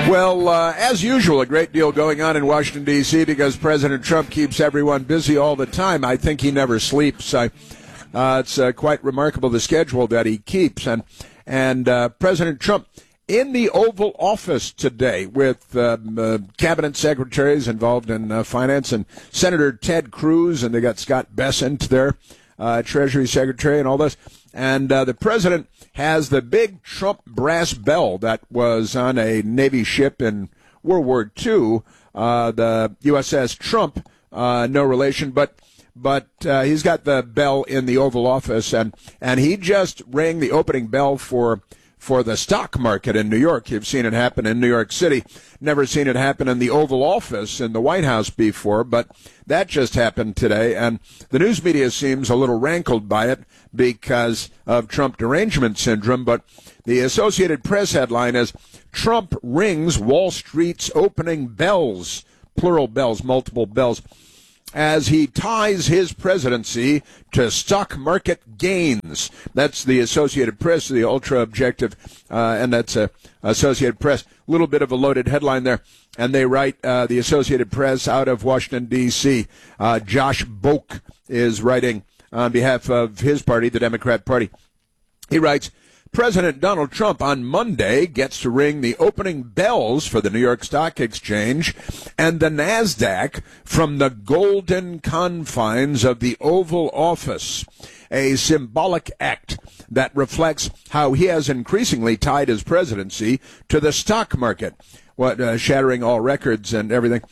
Well, as usual, a great deal going on in Washington, D.C. because President Trump keeps everyone busy all the time. I think he never sleeps. It's quite remarkable, the schedule that he keeps. And President Trump in the Oval Office today with cabinet secretaries involved in finance and Senator Ted Cruz, and they got Scott Bessent there, Treasury Secretary, and all this. And the president has the big Trump brass bell that was on a Navy ship in World War II, the USS Trump, no relation, but he's got the bell in the Oval Office, and he just rang the opening bell for the stock market in New York. You've seen it happen in New York City. Never seen it happen in the Oval Office in the White House before, but that just happened today, and the news media seems a little rankled by it because of Trump derangement syndrome, but the Associated Press headline is, Trump rings Wall Street's opening bells, plural bells, multiple bells, as he ties his presidency to stock market gains. That's the Associated Press, the ultra-objective, and that's Associated Press. A little bit of a loaded headline there. And they write, the Associated Press out of Washington, D.C., Josh Boak is writing on behalf of his party, the Democrat Party. He writes, President Donald Trump on Monday gets to ring the opening bells for the New York Stock Exchange and the NASDAQ from the golden confines of the Oval Office, a symbolic act that reflects how he has increasingly tied his presidency to the stock market, shattering all records and everything.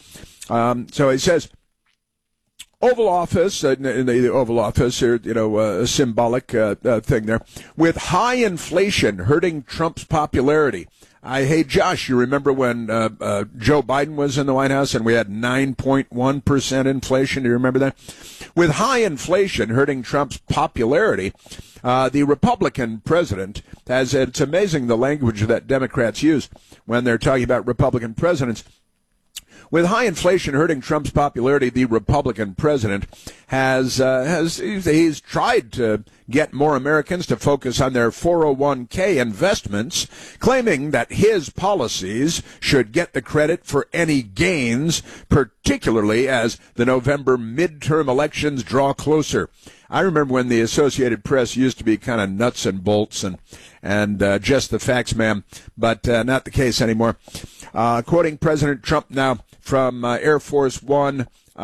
So he says, Oval Office, in the Oval Office, a symbolic thing there, with high inflation hurting Trump's popularity. Hey, Josh, you remember when Joe Biden was in the White House and we had 9.1% inflation? Do you remember that? With high inflation hurting Trump's popularity, the Republican president it's amazing the language that Democrats use when they're talking about Republican presidents. With high inflation hurting Trump's popularity, the Republican president he's tried to get more Americans to focus on their 401k investments, claiming that his policies should get the credit for any gains, particularly as the November midterm elections draw closer. I remember when the Associated Press used to be kind of nuts and bolts and just the facts, ma'am, but not the case anymore. Quoting President Trump now from Air Force One,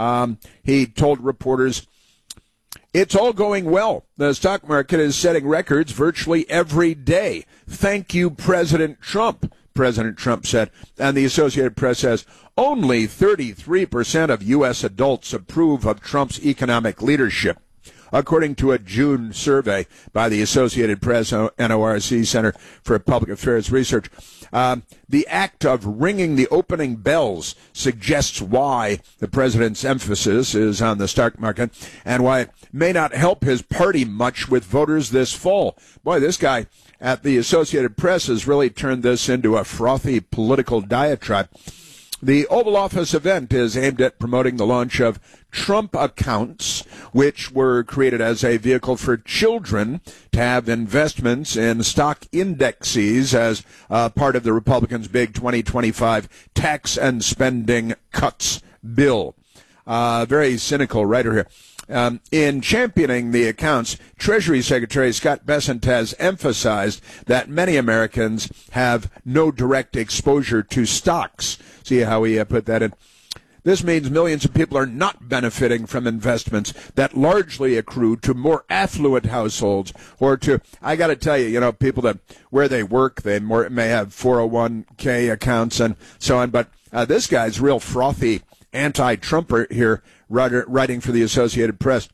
he told reporters, it's all going well. The stock market is setting records virtually every day. Thank you, President Trump, President Trump said. And the Associated Press says, only 33% of U.S. adults approve of Trump's economic leadership, according to a June survey by the Associated Press NORC Center for Public Affairs Research. The act of ringing the opening bells suggests why the president's emphasis is on the stock market and why it may not help his party much with voters this fall. Boy, this guy at the Associated Press has really turned this into a frothy political diatribe. The Oval Office event is aimed at promoting the launch of Trump accounts, which were created as a vehicle for children to have investments in stock indexes as part of the Republicans' big 2025 tax and spending cuts bill. Very cynical writer here. In championing the accounts, Treasury Secretary Scott Bessent has emphasized that many Americans have no direct exposure to stocks. See how he put that in? This means millions of people are not benefiting from investments that largely accrue to more affluent households or to, I got to tell you, people that where they work, they may have 401k accounts and so on. But this guy's real frothy anti-Trumper here, writing for the Associated Press.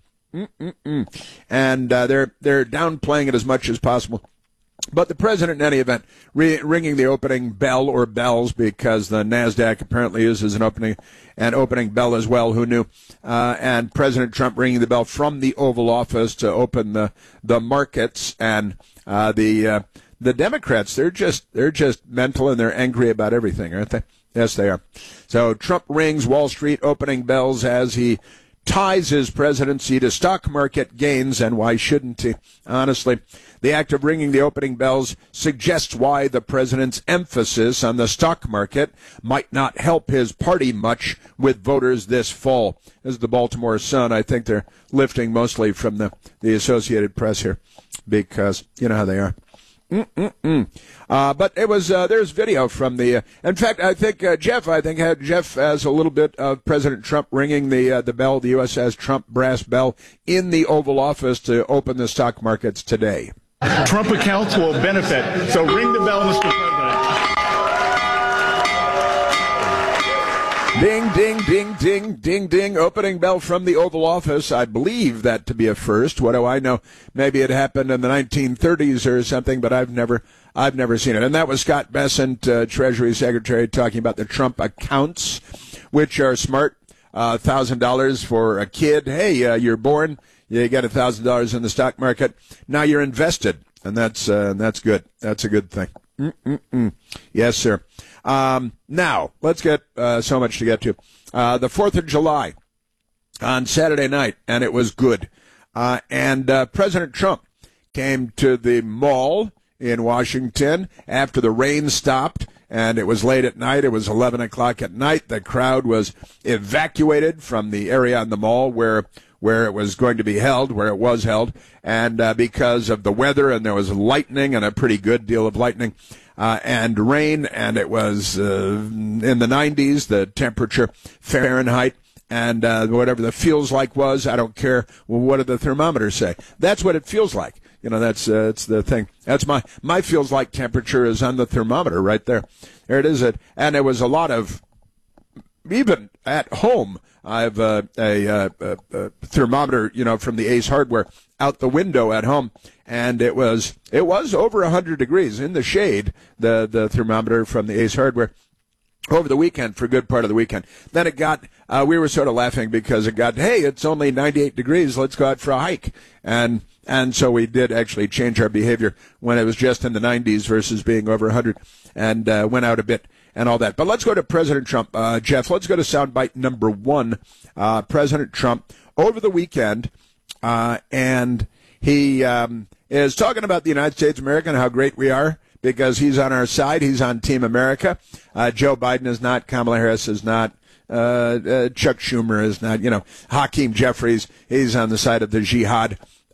And they're downplaying it as much as possible. But the president, in any event, ringing the opening bell or bells, because the NASDAQ apparently uses an opening bell as well. Who knew? And President Trump ringing the bell from the Oval Office to open the markets. And the Democrats, they're just mental and they're angry about everything, aren't they? Yes, they are. So Trump rings Wall Street opening bells as he ties his presidency to stock market gains, and why shouldn't he? Honestly, the act of ringing the opening bells suggests why the president's emphasis on the stock market might not help his party much with voters this fall. This is the Baltimore Sun. I think they're lifting mostly from the Associated Press here because you know how they are. But it was there's video from the. In fact, I think Jeff has a little bit of President Trump ringing the bell, the USS Trump brass bell, in the Oval Office to open the stock markets today. Trump accounts will benefit. So ring the bell, Mr. President. Ding, ding, ding, ding, ding, ding. Opening bell from the Oval Office. I believe that to be a first. What do I know? Maybe it happened in the 1930s or something, but I've never seen it. And that was Scott Bessent, Treasury Secretary, talking about the Trump accounts, which are smart. $1,000 for a kid. Hey, you're born. You get $1,000 in the stock market. Now you're invested, and that's good. That's a good thing. Yes, sir. Now let's get so much to get to. The 4th of July on Saturday night, and it was good. And President Trump came to the mall in Washington after the rain stopped. And it was late at night. It was 11 o'clock at night. The crowd was evacuated from the area on the mall where it was going to be held, where it was held. And because of the weather, and there was lightning and a pretty good deal of lightning and rain, and it was in the 90s, the temperature Fahrenheit. And whatever the feels like was, I don't care. Well, what did the thermometer say? That's what it feels like. You know, that's it's the thing. That's my feels like temperature is on the thermometer right there. There it is. And there was a lot of, even at home, I have a thermometer, you know, from the Ace Hardware out the window at home, and it was over 100 degrees in the shade. The thermometer from the Ace Hardware. Over the weekend, for a good part of the weekend. Then it got, we were sort of laughing because it got, hey, it's only 98 degrees, let's go out for a hike. And so we did actually change our behavior when it was just in the 90s versus being over 100, and went out a bit and all that. But let's go to President Trump. Jeff, let's go to soundbite number 1. President Trump over the weekend, and he is talking about the United States of America and how great we are, because he's on our side. He's on Team America. Joe Biden is not. Kamala Harris is not. Chuck Schumer is not. You know, Hakeem Jeffries, he's on the side of the jihad.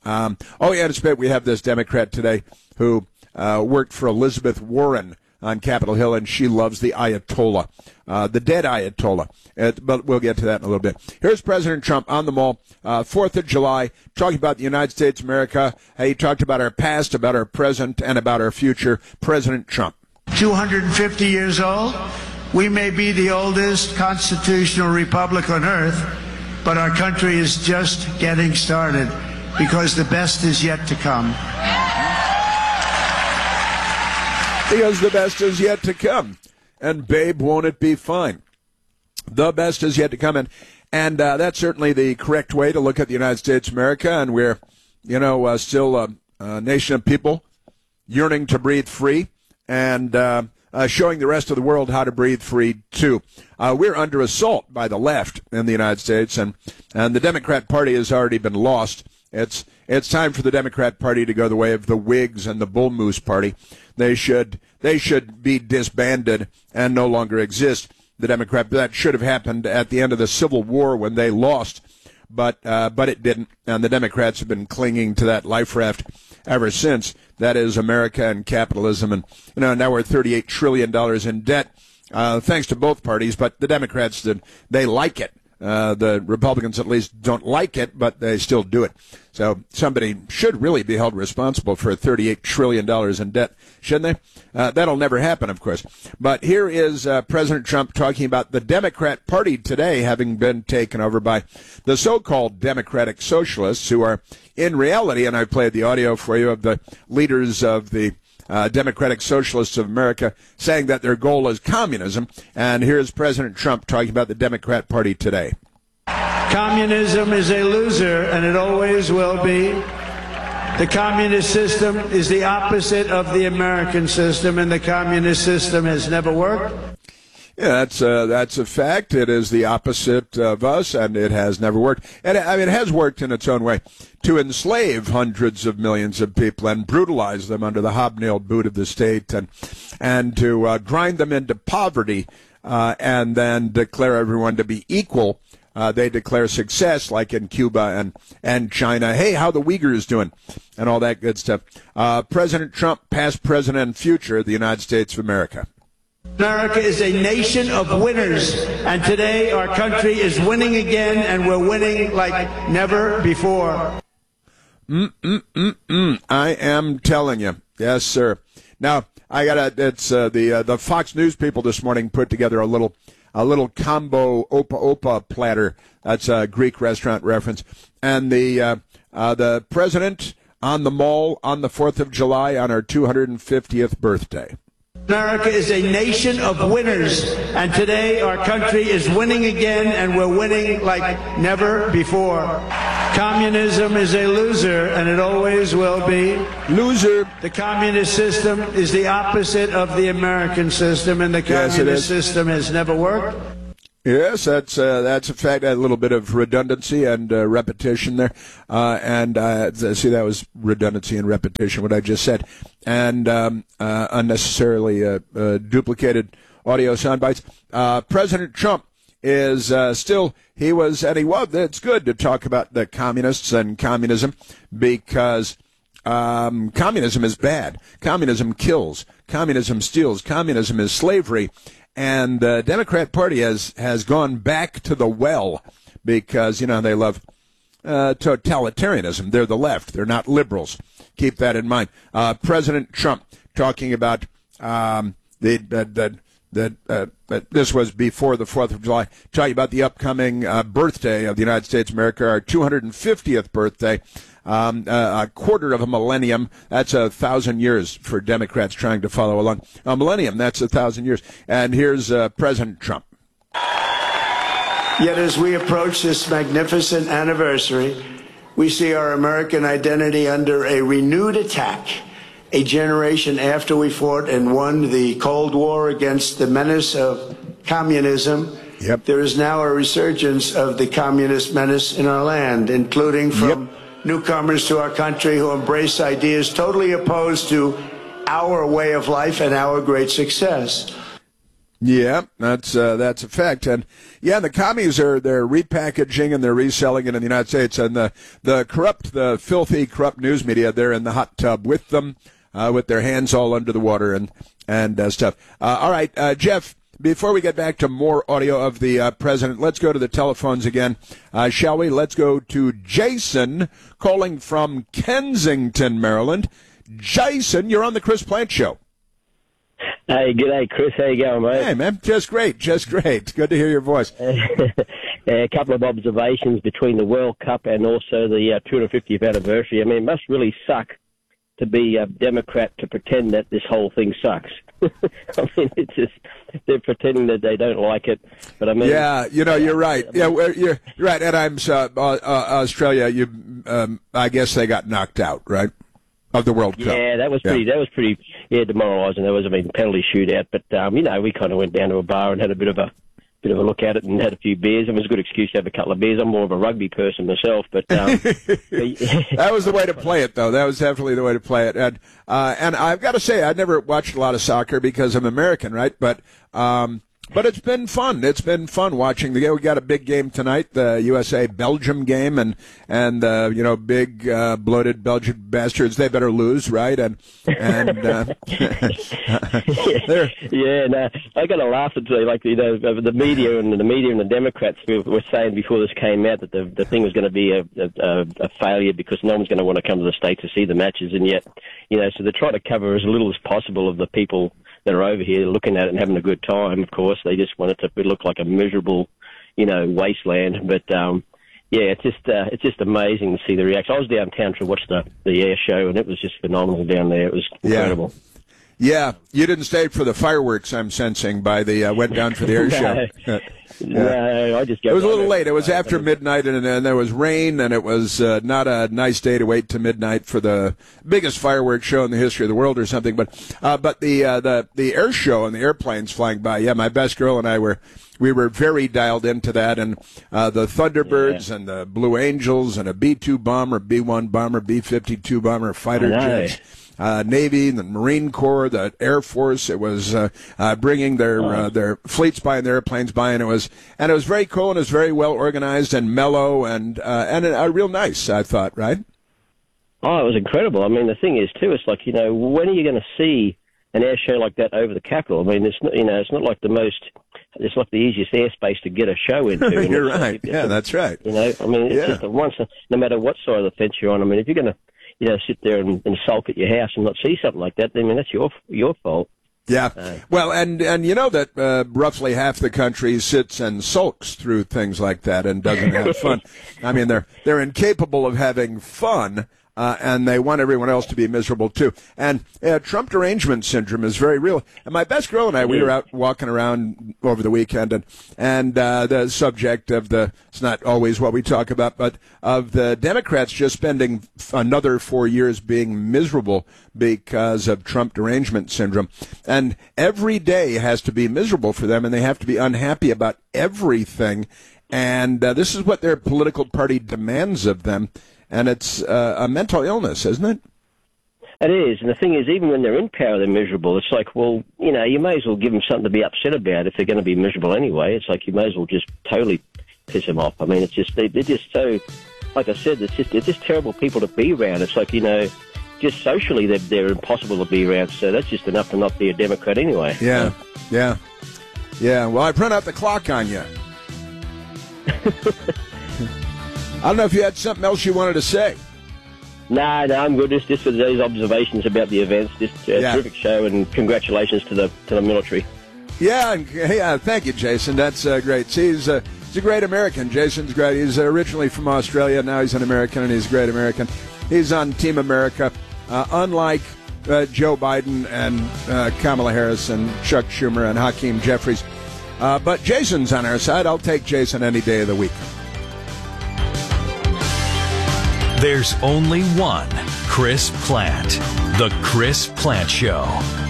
We have this Democrat today who worked for Elizabeth Warren on Capitol Hill, and she loves the Ayatollah, the dead Ayatollah. But we'll get to that in a little bit. Here's President Trump on the mall, 4th of July, talking about the United States of America. He talked about our past, about our present, and about our future. President Trump. 250 years old. We may be the oldest constitutional republic on earth, but our country is just getting started because the best is yet to come. Because the best is yet to come. And babe, won't it be fine? The best is yet to come. And that's certainly the correct way to look at the United States of America. And we're, you know, still a nation of people yearning to breathe free and showing the rest of the world how to breathe free, too. We're under assault by the left in the United States, and the Democrat Party has already been lost. It's time for the Democrat Party to go the way of the Whigs and the Bull Moose Party. They should be disbanded and no longer exist. That should have happened at the end of the Civil War when they lost, but it didn't. And the Democrats have been clinging to that life raft ever since. That is America and capitalism. And now we're $38 trillion in debt, thanks to both parties. But the Democrats, they like it. The Republicans at least don't like it, but they still do it. So somebody should really be held responsible for $38 trillion in debt, shouldn't they? That'll never happen, of course. But here is President Trump talking about the Democrat Party today having been taken over by the so-called Democratic Socialists, who are in reality, and I played the audio for you of the leaders of the Democratic Socialists of America saying that their goal is communism. And here's President Trump talking about the Democrat Party today. Communism is a loser, and it always will be. The communist system is the opposite of the American system, and the communist system has never worked. Yeah, that's a fact. It is the opposite of us, and it has never worked. And it has worked in its own way to enslave hundreds of millions of people and brutalize them under the hobnailed boot of the state, and to grind them into poverty, and then declare everyone to be equal. They declare success, like in Cuba and China. Hey, how the Uyghurs doing? And all that good stuff. President Trump, past president and future of the United States of America. America is a nation of winners, and today our country is winning again, and we're winning like never before. I am telling you. Yes, sir. Now, it's the Fox News people this morning put together a little combo opa platter. That's a Greek restaurant reference. And the president on the Mall on the 4th of July on our 250th birthday. America is a nation of winners, and today our country is winning again, and we're winning like never before. Communism is a loser, and it always will be. Loser. The communist system is the opposite of the American system, and the communist system has never worked. Yes, that's a fact. A little bit of redundancy and repetition there, see, that was redundancy and repetition, what I just said, and unnecessarily duplicated audio sound bites. President Trump is he was. It's good to talk about the communists and communism, because communism is bad. Communism kills. Communism steals. Communism is slavery. And the Democrat Party has gone back to the well, because, they love totalitarianism. They're the left. They're not liberals. Keep that in mind. President Trump talking about this was before the 4th of July, talking about the upcoming birthday of the United States of America, our 250th birthday. A quarter of a millennium, that's 1,000 years for Democrats trying to follow along. A millennium, that's 1,000 years. And here's President Trump. Yet as we approach this magnificent anniversary, we see our American identity under a renewed attack. A generation after we fought and won the Cold War against the menace of communism, there is now a resurgence of the communist menace in our land, including from newcomers to our country who embrace ideas totally opposed to our way of life and our great success. Yeah, that's a fact. And the commies they're repackaging and they're reselling it in the United States, and the filthy, corrupt news media, they're in the hot tub with them, with their hands all under the water and stuff. All right, Jeff, before we get back to more audio of the president, let's go to the telephones again, shall we? Let's go to Jason calling from Kensington, Maryland. Jason, you're on the Chris Plante Show. Hey, g'day, Chris. How you going, mate? Hey, man. Just great. Good to hear your voice. A couple of observations between the World Cup and also the 250th anniversary. I mean, it must really suck to be a Democrat to pretend that this whole thing sucks. I mean, it's just, they're pretending that they don't like it. But I mean, yeah, you're right. Yeah, you're right. And I'm Australia. I guess they got knocked out, right, of the World Cup. Yeah, that was pretty. Yeah, demoralising. There was penalty shootout. But we kind of went down to a bar and had a bit of a look at it and had a few beers. It was a good excuse to have a couple of beers. I'm more of a rugby person myself, but that was the way to play it, though. That was definitely the way to play it. And I've got to say, I never watched a lot of soccer because I'm American, right? But it's been fun. It's been fun watching the game. We got a big game tonight, the USA-Belgium game, and big bloated Belgian bastards. They better lose, right? And yeah, no, I got to laugh at the media and the Democrats were saying before this came out that the thing was going to be a failure because no one's going to want to come to the States to see the matches, and yet so they're trying to cover as little as possible of the people that are over here looking at it and having a good time. Of course, they just want it to look like a miserable, wasteland. But it's just amazing to see the reaction. I was downtown to watch the air show, and it was just phenomenal down there. It was incredible. Yeah, you didn't stay for the fireworks, I'm sensing, went down for the air show. No, I just go. It was a little late. It was after midnight, and there was rain, and it was not a nice day to wait to midnight for the biggest fireworks show in the history of the world or something. But the air show and the airplanes flying by. Yeah, my best girl and I were very dialed into that, and the Thunderbirds and the Blue Angels and a B-2 bomber, B-1 bomber, B-52 bomber, fighter jets. Navy, the Marine Corps, the Air Force. It was bringing their fleets by and their airplanes by, and it was very cool, and it was very well organized and mellow and real nice, I thought, right? Oh, it was incredible. I mean, the thing is too, it's like, when are you going to see an air show like that over the Capitol? I mean, it's not, it's not like it's like the easiest airspace to get a show into. You're right. Yeah, that's right. I mean, it's just no matter what side of the fence you're on. I mean, if you're going to sit there and sulk at your house and not see something like that, I mean, that's your fault. Yeah. Well, and you know that roughly half the country sits and sulks through things like that and doesn't have fun. I mean, they're incapable of having fun. And they want everyone else to be miserable, too. And Trump derangement syndrome is very real. And my best girl and I, we were out walking around over the weekend, and the subject of it's not always what we talk about, but of the Democrats just spending another 4 years being miserable because of Trump derangement syndrome. And every day has to be miserable for them, and they have to be unhappy about everything. And this is what their political party demands of them. And it's a mental illness, isn't it? It is. And the thing is, even when they're in power, they're miserable. It's like, well, you may as well give them something to be upset about if they're going to be miserable anyway. It's like you may as well just totally piss them off. I mean, it's just, they're just so, like I said, they're just terrible people to be around. It's like, just socially they're impossible to be around. So that's just enough to not be a Democrat anyway. Yeah. Well, I've run out the clock on you. I don't know if you had something else you wanted to say. No, I'm good. Just for those observations about the events. Just a terrific show, and congratulations to the military. Yeah, thank you, Jason. That's great. See, he's a great American. Jason's great. He's originally from Australia. Now he's an American, and he's a great American. He's on Team America, unlike Joe Biden and Kamala Harris and Chuck Schumer and Hakeem Jeffries. But Jason's on our side. I'll take Jason any day of the week. There's only one Chris Plante. The Chris Plante Show.